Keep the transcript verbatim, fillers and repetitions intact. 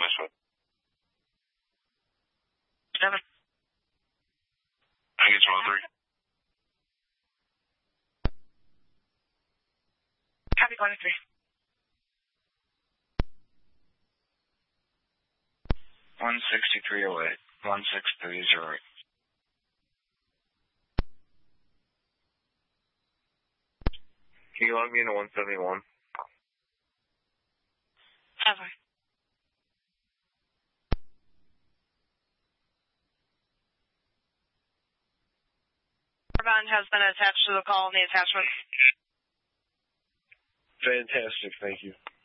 attachment. Seven. I think it's one oh three. Copy one oh three. one sixty-three oh eight. one six three oh eight. Can you log me into one seventy-one? Seven. Carbon has been attached to the call in the attachment. Fantastic, thank you.